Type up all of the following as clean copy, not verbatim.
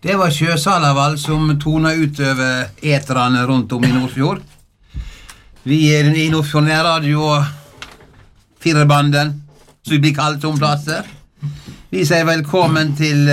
Det var Sjøsalavall som tona ut over etrene rundt om i Nordfjord. Vi i Nordfjord Nærradio og Firebanden, som vi blir kalt om plasser. Vi sier velkommen til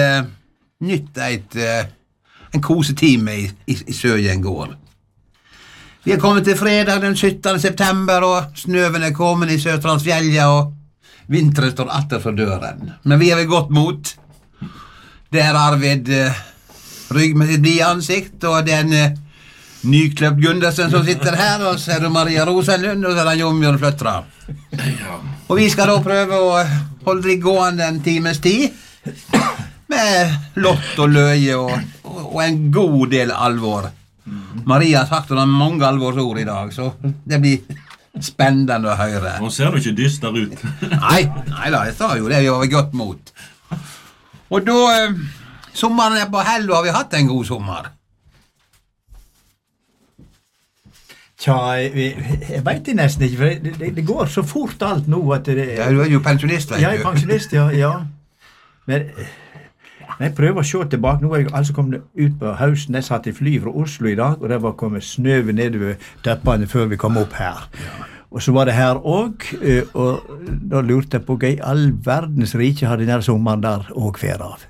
en kosetime i Søyen gård. Vi har kommet til fredag den 17. september, og snøven er kommet i Sørtransfjellet, og vinteren står atter for døren. Men vi har ved godt mot. Det er Arvid Rygg med sitt blide ansikt, og den nykløpt Gundersen som sitter her, og så er det Maria Rosenlund, og så er det Jombjørn Fløttra. Og vi skal da prøve å holde det gående en times tid, med lott og løye og en god del alvor. Maria har sagt hun har mange alvorsord i dag, så det blir spennende å høre. Hun ser jo ikke dyster ut. Nei da, jeg sa jo det, vi var godt mot. Og da, sommeren er på hell, og har vi hatt en god sommer. Tja, jeg vet det nesten ikke, for det går så fort alt nå at det... Ja, du er jo pensjonist, vet du. Ja, jeg er pensjonist, ja. Men jeg prøver å se tilbake. Nå er jeg altså kommet ut på høsten. Jeg satt i fly fra Oslo i dag, og det var kommet snøve nedover tøppene før vi kom opp her. Og så var det her også, og da lurte jeg på hva i all verdens rike hadde denne sommeren der og hver av.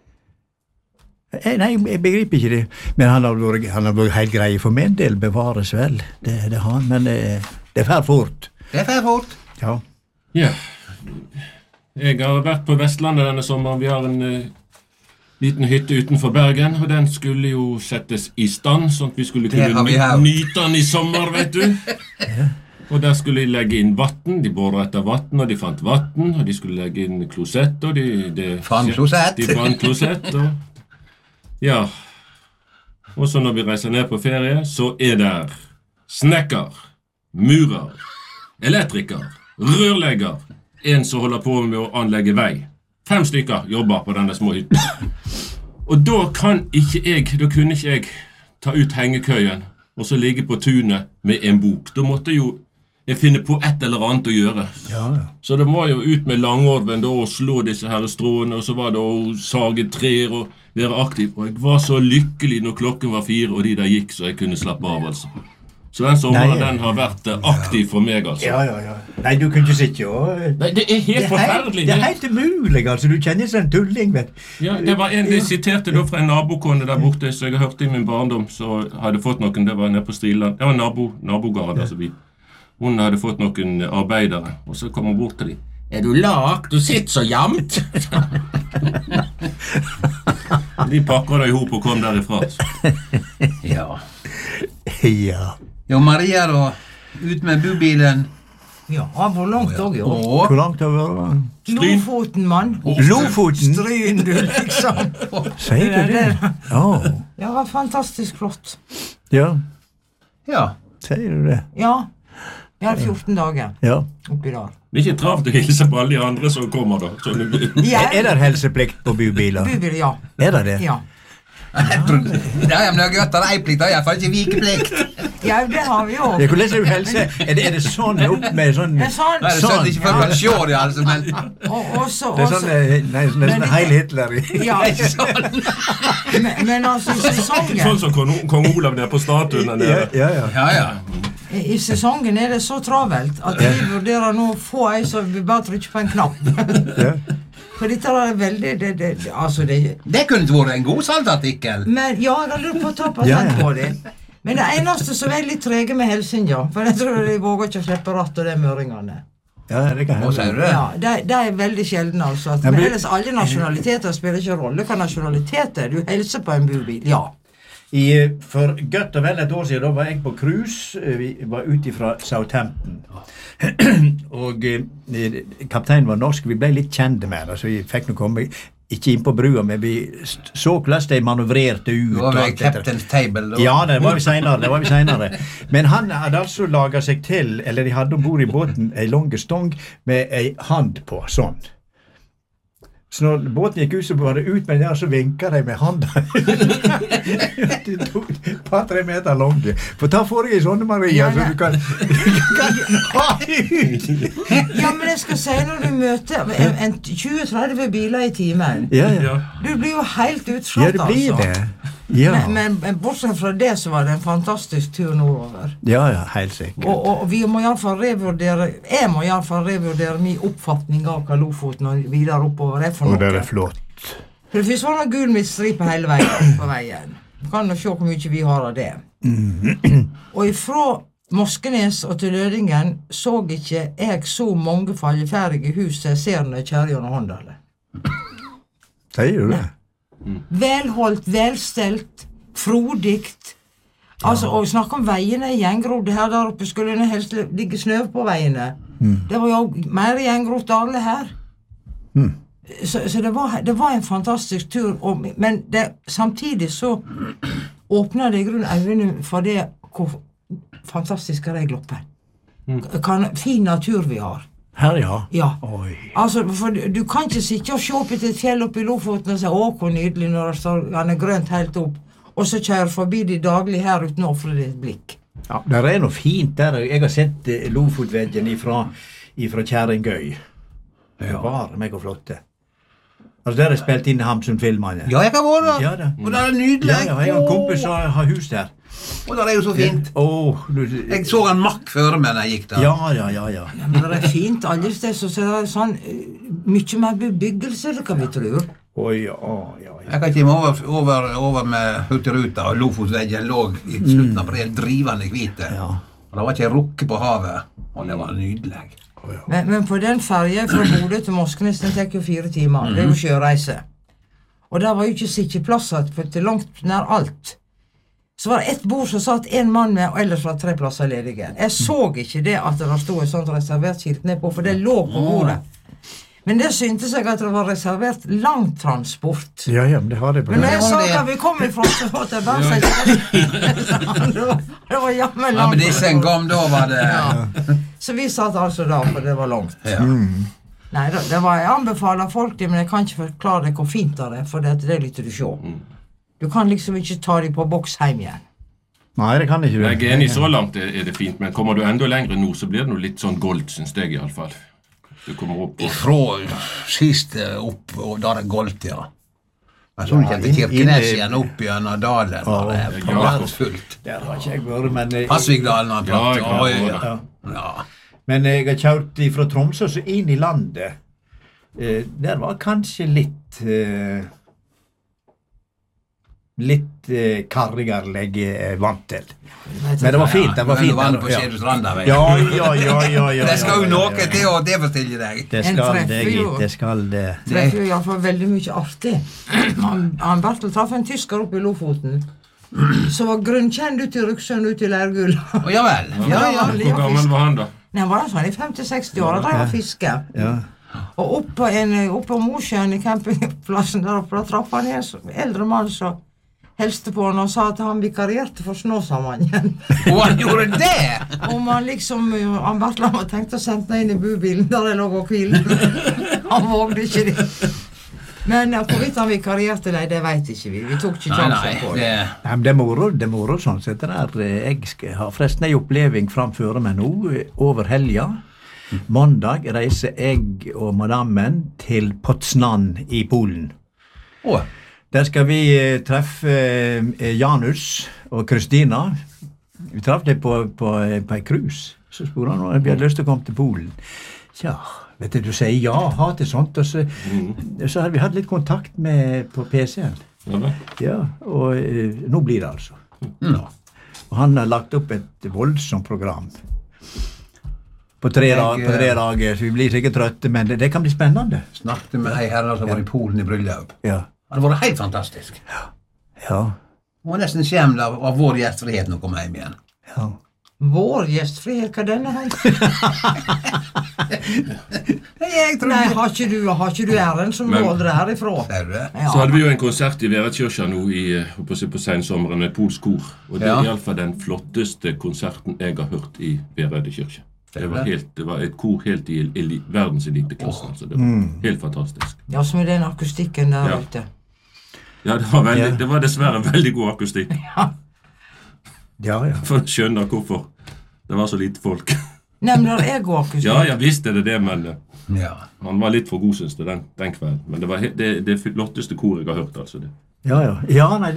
Nei, jeg begriper ikke det. Men han har vært helt grei for min del, bevares vel. Det har han, men det er fær fort. Det er fær fort. Ja. Ja. Jeg har vært på Vestlandet denne sommeren. Vi har en liten hytte utenfor Bergen, og den skulle jo settes i stand, sånn at vi skulle kunne nyte den i sommer, vet du. Ja. Og der skulle de legge inn vatten. De boret etter vatten, og de fant vatten, og de skulle legge inn klosett, og de fant klosett. De fant klosett, og ja. Og så når vi reiser ned på ferie, så er der snekker, murer, elektriker, rørlegger, en som holder på med å anlegge vei. 5 stykker jobber på denne små hytten. Og da kunne ikke jeg ta ut hengekøyen og så ligge på tunet med en bok. Da måtte jo jeg finne på et eller annet å gjøre. Ja. Så det var jo ut med langorven da, og slå disse her stråene, og så var det å sage trær og være aktiv. Og jeg var så lykkelig når klokken var 4, og de der gikk, så jeg kunne slappe av, altså. Så den sommeren, den har vært aktiv for meg, altså. Ja. Nei, du kunne ikke sitte og... Nei, det er helt forferdelig. Det er helt umulig, altså. Du kjenner seg en tulling, vet du. Ja, det var en, de siterte da fra en nabokone der borte, så jeg har hørt i min barndom, så hadde fått noen, det var nede på Striland. Det var nabogården, altså vi. Hun hadde fått noen arbeidere, og så kom hun bort til dem. Er du lagt? Du sitter så jamt! De pakker deg ihop og kom derifra. Ja. Ja, Maria da, ut med bubilen. Ja, hvor langt også, jo. Hvor langt har vi vært? Lofoten, mann. Lofoten? Stryn, du, liksom. Sier du det? Ja, det var fantastisk flott. Ja. Ja. Sier du det? Ja. Jeg har 14 dager oppi der. Det er ikke travlt å hilse på alle de andre som kommer da. Er det helseplikt på bubiler? Bubiler, ja. Er det det? Ja. Men jeg har gøtt av eiplikt, da har jeg faktisk ikke vikeplikt. Ja, det har vi jo. Hvordan er det helse? Er det sånn opp med sånn... Det er sånn. Nei, det er sånn, ikke for å se det, altså, men... Det er sånn, nesten Heil Hitler. Ja, ikke sånn. Men altså, i sesongen... Sånn som kong Olav der på statuen. Ja. I sesongen er det så travelt at vi vurderer nå å få ei så vi bare trykker på en knapp. For dette er veldig... Det kunne ikke vært en god saltartikkel. Men ja, jeg har lurt på å ta patent på det. Men det eneste som er litt trege med helsen, ja. For jeg tror de våger ikke å slippe ratt og det møringene. Ja, det kan hende. Ja, det er veldig sjelden, altså. Men ellers alle nasjonaliteter spiller ikke rolle. Hva nasjonaliteter? Du helser på en bubil, ja. For godt og vel et år siden, da var jeg på cruise. Vi var ute fra Southampton. Og kapteinen var norsk. Vi ble litt kjente med det, så vi fikk nå komme ikke inn på brua, men vi så hvordan de manøvrerte ut. Det var Captain's Table da. Ja, det var vi senere. Men han hadde altså laget seg til, eller de hadde ombord i båten, en lang stong med en hand på, sånn. Så når båten gikk ut, så var det ut med der, så vinket de med handa. De tok et par-tre meter lange. For ta for deg I sånne, Maria, så du kan ha ut. Ja, men jeg skal si, når du møter en 20-30 biler I timen, Ja. du blir jo helt utslått, Ja, det blir altså. det. Ja. Men bortsett fra det, så var det en fantastisk tur nordover. Ja, helt sikkert. Og vi må I alle fall revurdere, jeg må I alle fall revurdere min oppfatning av hva Lofoten og videre oppover for Og noe. det flott. For det finnes noen gul midtstripe hele veien på veien. Du kan jo se hvor mye vi har av det. Og ifra Moskenes og til Lødingen så ikke jeg så mange falleferdige hus jeg ser når jeg kjører gjennom Håndale. Sier du det? Velholdt, velstelt, frodigt. Altså, og snakke om veiene gjengrodde her der oppe, skulle det helst ligge snø på veiene. Det var jo mer gjengrodde alle her. Så det var en fantastisk tur, men samtidig så åpnet det I grunnen øynene for det hvor fantastisk det Gloppen. Fin natur vi har. Her, ja. Ja. Oi. Altså, for du kan ikke sitte og se opp etter et fjell oppe I Lofoten og si, å, hvor nydelig når det står, han grønt helt opp, og så kjører forbi de daglig her uten å offre ditt blikk. Ja, det noe fint der. Jeg har sett Lofotveggen ifra Kjerringøy. Det var meg og flotte. Altså, der spilt inn Hamsun-filmene. Ja, jeg kan være der. Ja, det. Og det nydelig. Ja, jeg har en kompis som har hus der. Og det jo så fint. Jeg så en makk før meg når jeg gikk der. Ja. Ja, men det fint alle steder, så det sånn mye mer bebyggelse, det kan vi tro. Oi, ja. Jeg kan ikke over med Hurtigruta, og Lofotveggen lå I slutten av april, drivende hvite. Ja. Og det var ikke en rukke på havet, og det var nydelig. Men på den fergen fra Bodø til Moskenes, den tek jo 4 timer. Det jo sjøreise. Og der var jo ikke sikkeplasser til langt nær alt. Så var det ett bord som satt en mann med, og ellers var 3 plasser ledige. Jeg så ikke det at det stod et sånt reservert skilt ned på, for det lå på bordet. Men det syntes jeg at det var reservert langtransport. Ja, men det har det på Men det. når jeg sa hva vi kom ifra, så var det bare seg. Det var jammen Ja, langt. men disse en gang, da var det... Ja. Så vi satt altså da, for det var langt. Ja. Nei, det var, jeg anbefaler folk det, men jeg kan ikke forklare deg hvor fint det for det litt du se. Du kan liksom ikke ta dem på boks hjem igjen. Nei, det kan ikke du. Jeg enig, så langt det fint, men kommer du enda lenger nord, så blir det noe litt sånn gold, synes jeg I alle fall. Du kommer opp og... Fra sist opp, og da det goldt, ja. Men så kjente Kirkenes igjen opp gjennom dalen, og det praktfullt. Der har ikke jeg vært, men... Passvigdalen har pratt. Ja, Ja. Ja. Men jeg har kjørt fra Tromsø så inn I landet. Der var kanskje litt karrigere legge vant til. Men det var fint, det var fint. Vann på Skjedustranda, vet Ja. Det skal jo noe til å det forstille deg. Det skal det. Treffer jo I hvert fall veldig mye artig. Han Bertel traff en tysker oppe I Lofoten, som var grunnkjent ut I Ruksjøen, ut I Lærgull. Ja vel. Ja. Hvor gammel var han da? Nei, han var sånn I 50-60 år, og drev og fiske. Ja. Og oppe på Mosjøen I campingplassen der oppe, da traff han en eldre mann som helste på han og sa at han vikarierte for Snåsamanjen. Og han gjorde det! Om han liksom, han Bertland var tenkt å sende inn I bubilen der det lå og hvile. Han vågde ikke det. Men hvorvidt han vikarierte, nei, det vet ikke vi. Vi tok ikke sjansen på det. Nei, men det er moro sånn sett der. Jeg skal ha forresten en oppleving framføre meg nå, over helga. Mandag reiser jeg og madammen til Poznan I Polen. Der skal vi treffe Janus og Kristina. Vi traff dem på en cruise. Så spurte han om vi hadde lyst til å komme til Polen. Ja, vet du sier ja, ha til sånt. Og så hadde vi hatt litt kontakt med på PC-en. Ja, og nå blir det altså. Og han har lagt opp et voldsomt program. På 3 dager, så vi blir sikkert trøtte, men det kan bli spennende. Snakket med en herre som var I Polen I bryllup. Ja. Det var helt fantastisk. Ja. Det var nesten skjemd av vår gjestfrihet når vi kom hjem igjen. Ja. Vår gjestfrihet, hva denne her? Nei, har ikke du æren som råder herifra? Ser du det? Ja. Så hadde vi jo en konsert I Verakirka nå på sensommeren med polsk kor. Og det I alle fall den flotteste konserten jeg har hørt I Verakirka. Det var et kor helt i verdenseliteklassen. Så det var helt fantastisk. Ja, som med den akustikken der Ja. ute. Ja, det var dessverre veldig god akustikk. Ja. For jeg skjønner hvorfor det var så lite folk. Nei, men det er god akustikk. Ja, jeg visste det, men Ja. han var litt for god, synes jeg, den kvelden. Men det var det flotteste kor jeg har hørt, altså. Det. Ja, nei,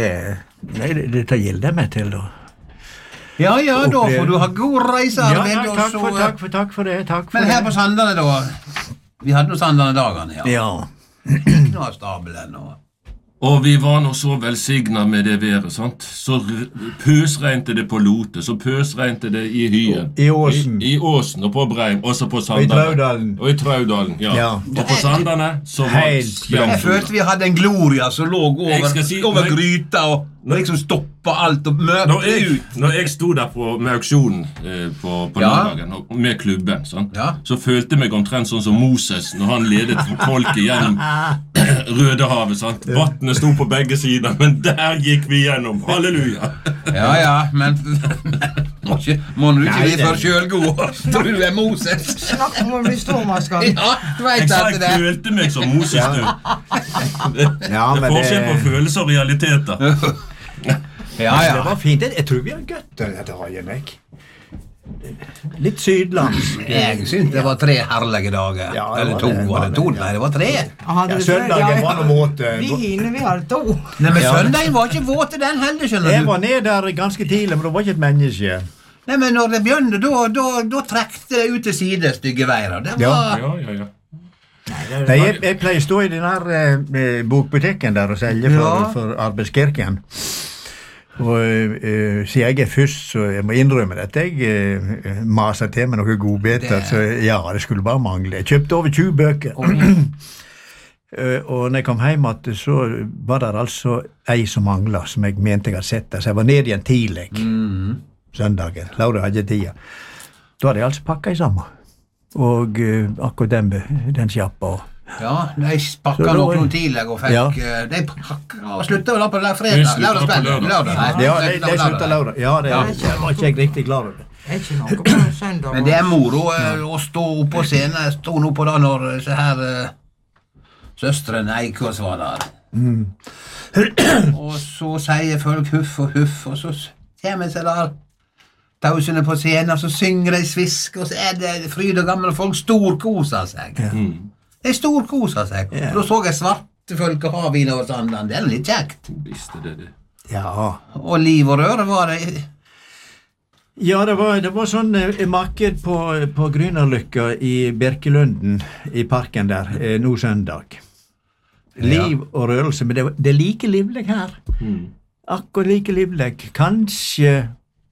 det tar gilde meg til, da. Ja, da får du ha god reise, Arvid. og så- Takk for det. Men her på Sandane, da. Vi hadde noen Sandane-dagene, ja. Ja. Nå er stabelen og... Og vi var nå så velsignet med det været, sant? Så pøsregnet det på Lote, så pøsregnet det i Hyen. I Åsen. I Åsen og på Breim, også på Og i Sandane. Traudalen. Og i Traudalen, ja. Ja. Og på Sandane så var Helt Jeg følte vi hadde en gloria som lå Jeg skal si- over gryta og liksom stoppa alt og møtte ut. Når jeg sto der med auksjonen på Ja. lørdagen og med klubben, sant? Ja. Så følte jeg meg omtrent sånn som Moses når han ledet folket gjennom Rødehavet. Sant? Vattnet sto på begge sider, men der gikk vi gjennom. Halleluja! Ja, men må du ikke Nei, bli for sjølgod. Tror du er Moses? Snakk om å bli stormaskan. Ja, du Jeg vet sa at jeg det følte meg som Moses nå. Ja, Det er men forskjell på følelser og realiteter. Ja, Det var fint. Jeg tror vi har gøtt denne dagen, jeg. Litt sydlands. Jeg syntes det var 3 herlige dager. Ja, det Eller var 2, det, var det 2? Nei, det var 3. Ja, søndagen var noe måte. Vi hadde 2. Nei, men Ja. søndagen var ikke våt den heller, skjønner Jeg du. var ned der ganske tidlig, men det var ikke et menneske. Nei, men når det begynte, da trekte det ut til side stygge veier. Det var... Ja. Nei, jeg pleier å stå i den her bokbutikken der og selge Ja. for Arbeidskirken. Og siden jeg er først, så jeg må innrømme det, at jeg maser til meg noen godbiter. Det- Så ja, det skulle bare mangle. Jeg kjøpte over 20 bøker. Og når jeg kom hjem, så var det altså ei som manglet, som jeg mente jeg hadde sett der. Så jeg var ned igjen tidlig. Søndagen. Laura hadde ikke tida. Da hadde jeg altså pakket i sammen. Og akkurat den sjappa. Ja, de Så pakka da- noen tidlig og fikk... Ja. De pakka og slutta vel da på De fredag. slutta på lørdag. Nei, Ja, de slutta Laura. Ja, det Ja. var ikke jeg riktig klar over. Det er ikke noe på søndag. Men det er moro å stå opp på scenen. Jeg sto nå på da når så her søstrene Eikås var der. Og så sier folk huff og huff, og så kommer seg der tausene på scenen, og så synger de svisk, og så er det fryd og gamle folk storkoser seg. De storkoser seg. Ja. Og da så jeg svarte folk og havvin over Sandane. Det er litt kjekt. Visste det. Ja. Og liv og røre var det. Ja, det var sånn marked på Grünerløkka i Birkelunden, i parken der, nå søndag. Liv og rørelse, men det er like livlig her. Akkurat like livlig. Kanskje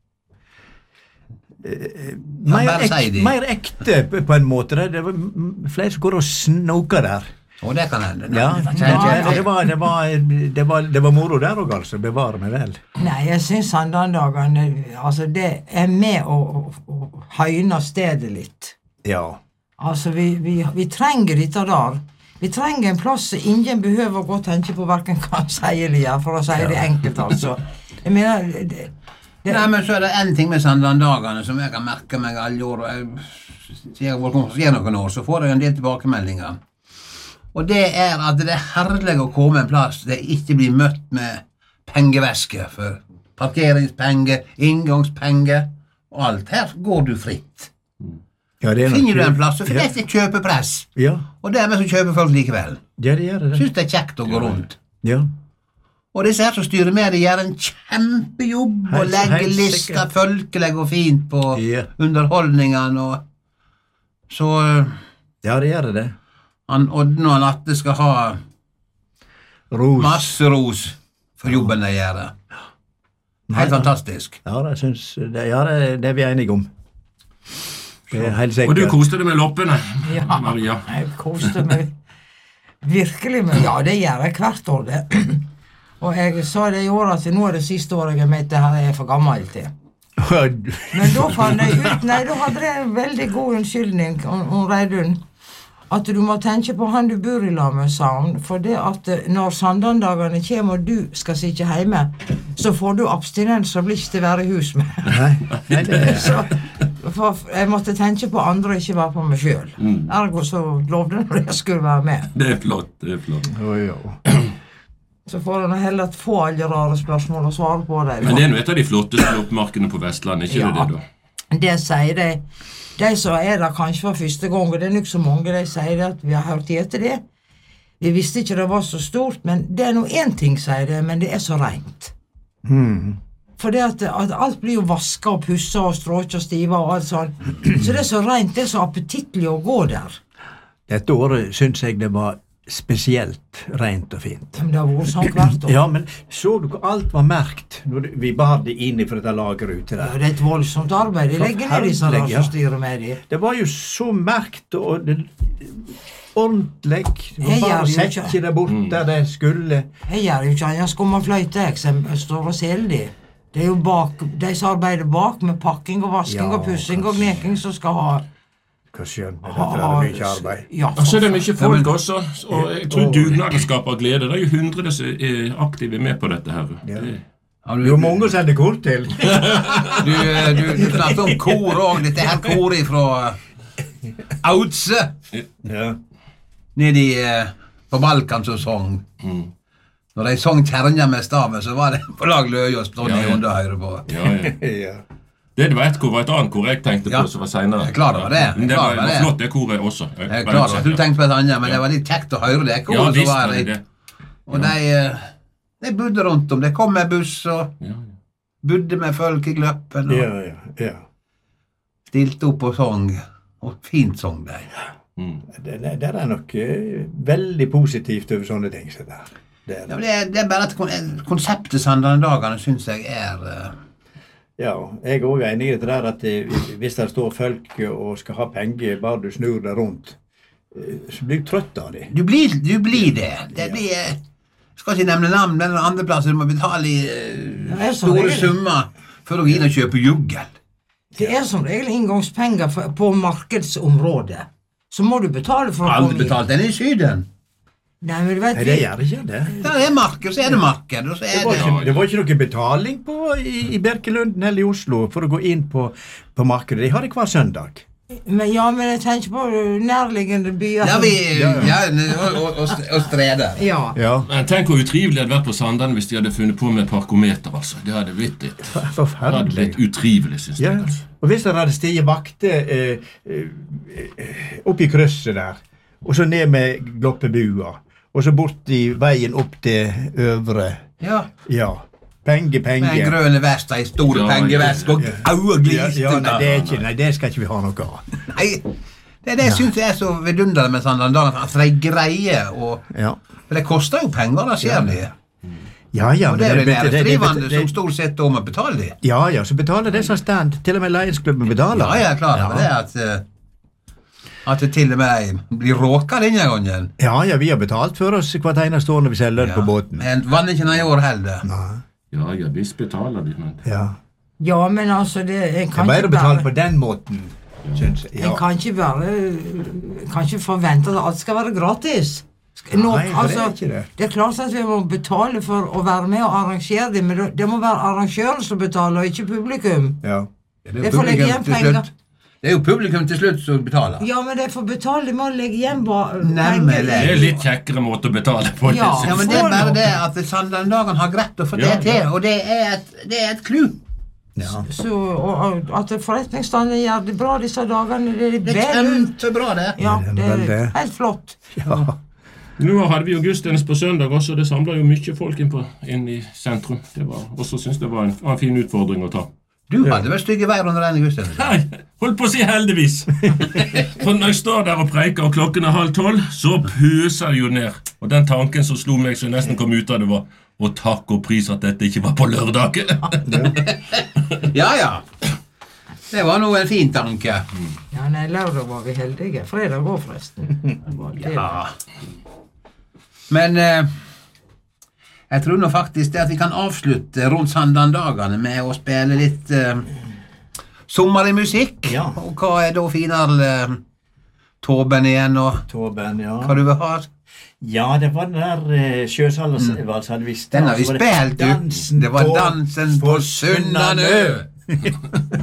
bare si det. mer ekte på en måte. Det var flere som går og snoker der. Og det kan hende. Ja, Nei, det var moro der òg, altså. Bevare meg vel. Nei, jeg syns Sandane-dagene altså, det er med å høyne stedet litt. Ja. Altså, vi trenger dette der. Vi trenger en plass som ingen behøver å gå og tenke på hverken hva han sier eller gjør, for å si det enkelt, altså. Jeg mener, Nei, men så er det en ting med Sandane-dagene som jeg kan merke meg alle år. Siden jeg har vært her noen år, så får jeg en del tilbakemeldinger. Og det er at det er herlig å komme en plass der jeg ikke blir møtt med pengevesker for parkeringspenger, inngangspenger og alt. Her går du fritt. Ja, det er nok- Finner du en plass, så finner jeg et kjøpepress. Ja, Og dermed så kjøper folk likevel. det gjør det. Synes det er kjekt å gå rundt. Ja. Og disse her som styrer med det gjør en kjempejobb og Helt- legger helt lista sikkert. følgelig og fint på Ja. underholdningene og så Ja, det gjør det. han Odne og Natte skal ha Ros. masse ros for jobben de gjør. Helt fantastisk. Ja, det syns det er vi enige om. Det er helt sikkert. Og du koste deg med loppene, Ja. Maria. Jeg koste meg virkelig med. Ja, det gjør jeg hvert år, det. Og jeg sa det i år at nå er det siste året jeg mente her er jeg for gammel til. Men da fant jeg ut, nei, da hadde jeg en veldig god unnskyldning om Reidun. At du må tenke på han du bor i lag med, sa han. For det at når Sandane-dagene kommer og du skal sitte hjemme, så får du abstinens og blir ikke til å være i hus med. Nei, det er Så for jeg måtte tenke på andre, ikke bare på meg selv. Ergo så lovde jeg når jeg skulle være med. Det er flott. Så får jeg heller få alle rare spørsmål og svare på det. Men det er jo et av de flotteste oppmarkene på Vestlandet, ikke det da? Det sier de som er der kanskje for første gang, og det er nok så mange, de sier at vi har hørt etter det. Vi visste ikke det var så stort, men det er en ting, sier det, men det er så rent. For det at alt blir jo vasket og pusset og stråk og stiva og alt sånt. Så det er så rent, det er så appetittlig å gå der. Dette året synes jeg det var spesielt rent og fint. Men det har vært sånn hvert år. Ja, men så du hvor alt var merkt når vi bar det inn i for dette lageret ute der? Ja, det er et voldsomt arbeid. De legger ned disse der som styrer med de. Det var jo så merkt og det, ordentlig. Det var bare å sette det bort der det skulle. Jeg gjør jo ikke annet skummerfløyte, jeg står og selger de. Det er jo de som arbeider bak med pakking og vasking og pussing og gneking som skal ha hva skjønner, dette er mye arbeid. Ja, Altså det er mye folk også, og jeg tror dugnaden skaper glede. Det er jo 100 som er aktive med på dette her. Ja. Det er jo mange som sender kort til. Du snakker om kor også, dette her koret fra Audse. Ja. Nede på Balkan som sang. Når de sang Kjernia med staven, så var det på lag Løyås på det under høyre på. Ja. Det var et annet kor jeg tenkte på som var senere. Jeg er klar over det. Men det var flott det koret også. Jeg er klar over at du tenkte på et annet, men det var litt kjekt å høre det koret. Ja, visst var var det. Og de bodde rundt om. De kom med buss og bodde med folk i gløppen. Ja. Stilte opp og sang. Og fint sang de. Det er nok veldig positivt over sånne ting. Så der. Det er bare at konseptet Sandane dagene synes jeg er... Ja, jeg er også enig i det der at hvis det står folk og skal ha penger, bare du snur det rundt, så blir du trøtt av det. Du blir det. Det blir... skal ikke nevne navn, men andre plasser du må betale store summer for å gå inn og kjøpe juggel. Det er som regel inngangspenger på markedsområdet. Så må du betale for å komme inn. Aldri betalt den i Syden. Nei, men du vet... Nei, det gjør ikke det. Der er marked, så er det marked, og så er Det var ikke noe betaling på i Birkelunden eller i Oslo for å gå inn på markedet. De har det hver søndag. Men jeg tenker på nærliggende byer. Og streder. Ja. Men tenk hvor utrivelig det hadde vært på Sandane hvis de hadde funnet på med parkometer, altså. Det hadde blitt litt... Det hadde blitt utrivelig, synes jeg. Altså. Og hvis det hadde stiget vakter opp i krysset der, og så ned med Gloppebua, og så bort i veien opp til øvre. Ja. Penger. Med en grønne vest, en store pengevesk, og gliste. Nei, det skal ikke vi ha noe av. Nei, det synes jeg er så vidunderlig med Sandane dagen, at de greier, for det koster jo penger, da ser de. Ja, og det er jo næringsdrivende som stort sett om å betale de. Ja, så betaler det som stand, til og med Lionsklubben betaler. Ja, jeg er klar over det at det til og med blir råka denne gangen. Ja, vi har betalt for oss hvert eneste år når vi selger på båten. Men vann ikke noe i år heller. Nei. Ja, visst betaler de, men... Ja, men altså, det kan bare betale på den måten, synes jeg. En kan ikke forvente at alt skal være gratis. Nei, det er ikke det. Det er klart at vi må betale for å være med og arrangere det, men det må være arrangøren som betaler, og ikke publikum. Ja. Det får legge igjen penger. Det er jo publikum til slutt som betaler. Ja, men det får betale, de må legge igjen penger. Det er litt kjekkere måte å betale på. Ja, men det er bare det at Sandane dagen har greit å få det til, og det er et clou. Ja. Så, og at forretningsstanden gjør det bra disse dagene, det er kjempebra det. Ja, det er helt flott. Ja. Nå hadde vi jo gudstjeneste på søndag også, det samlet jo mye folk inn i sentrum. Det var, også synes det var en fin utfordring å ta. Du hadde vel stygge veier under denne gudstjenesten? Nei, holdt på å si heldigvis. For når jeg står der og preiker og klokken er 11:30, så pøser det jo ned. Og den tanken som slo meg så jeg nesten kom ut av det var, og takk og pris at dette ikke var på lørdag. Ja. Det var noe en fin tanke. Ja, nei, lørdag var vi heldige. Fredag går forresten. Ja. Men... jeg tror nå faktisk det at vi kan avslutte rundt Sandane-dagene med å spille litt sommer i musikk. Ja. Og hva er da finere Tåben igjen, og Tåben, hva du vil ha? Ja, det var den der Sjøsalvals hadde vi den har vi spilt, du. Det var dansen på Sunnanø.